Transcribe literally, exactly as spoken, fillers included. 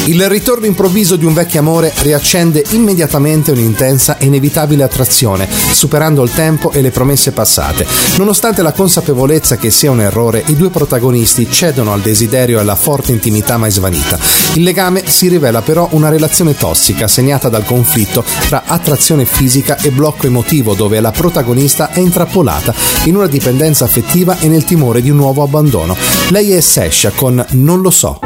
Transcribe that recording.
Il ritorno improvviso di un vecchio amore riaccende immediatamente un'intensa e inevitabile attrazione, superando il tempo e le promesse passate. Nonostante la consapevolezza che sia un errore, i due protagonisti cedono al desiderio e alla forte intimità mai svanita. Il legame si rivela però una relazione tossica, segnata dal conflitto tra attrazione fisica e blocco emotivo, dove la protagonista è intrappolata in una dipendenza affettiva e nel timore di un nuovo abbandono. Lei è Sesha con Non lo so.